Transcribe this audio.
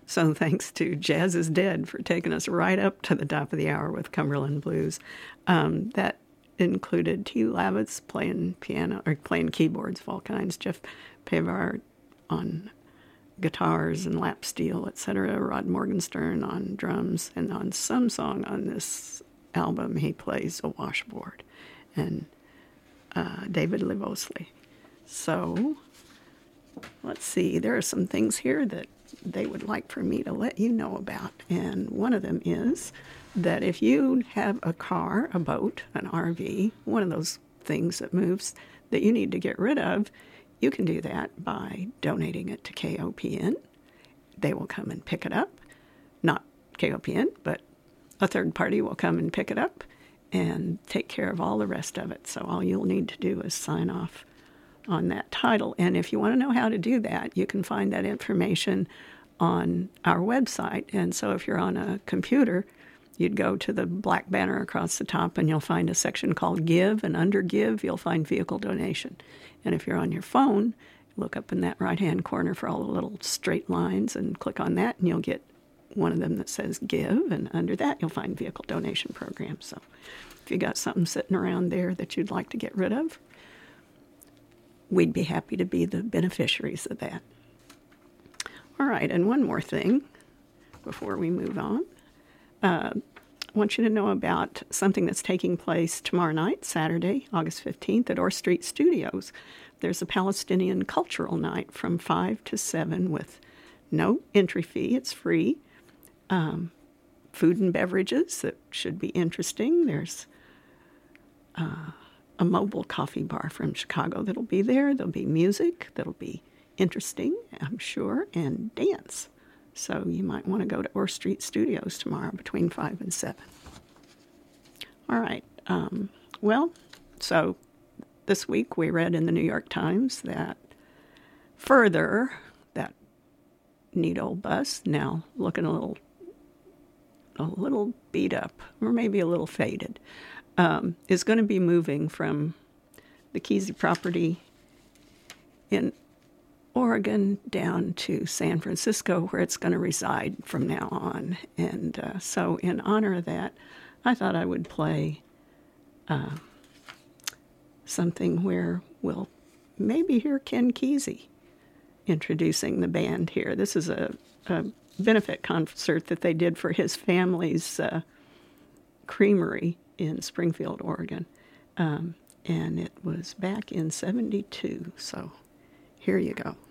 So thanks to Jazz is Dead for taking us right up to the top of the hour with Cumberland Blues. That included T. Lavitz playing piano, or playing keyboards of all kinds, Jeff Pavard on guitars and lap steel, etc., Rod Morgenstern on drums, and on some song on this album he plays a washboard, and David Livosley. So let's see, there are some things here that they would like for me to let you know about, and one of them is that if you have a car, a boat, an RV, one of those things that moves that you need to get rid of, you can do that by donating it to KOPN. They will come and pick it up. Not KOPN, but a third party will come and pick it up and take care of all the rest of it. So all you'll need to do is sign off on that title. And if you want to know how to do that, you can find that information on our website. And so if you're on a computer, you'd go to the black banner across the top and you'll find a section called Give, and under Give, you'll find Vehicle Donation. And if you're on your phone, look up in that right-hand corner for all the little straight lines and click on that, and you'll get one of them that says Give, and under that, you'll find Vehicle Donation Program. So if you got something sitting around there that you'd like to get rid of, we'd be happy to be the beneficiaries of that. All right, and one more thing before we move on. I want you to know about something that's taking place tomorrow night, Saturday, August 15th, at Orr Street Studios. There's a Palestinian cultural night from 5 to 7 with no entry fee. It's free. Food and beverages that should be interesting. There's a mobile coffee bar from Chicago that'll be there. There'll be music that'll be interesting, I'm sure, and dance. So you might want to go to Orr Street Studios tomorrow between 5 and 7. All right. So this week we read in the New York Times that further, that neat old bus, now looking a little beat up, or maybe a little faded, is going to be moving from the Kesey property in Oregon down to San Francisco, where it's going to reside from now on. And so in honor of that, I thought I would play something where we'll maybe hear Ken Kesey introducing the band here. This is a benefit concert that they did for his family's creamery in Springfield, Oregon. And it was back in '72, so here you go.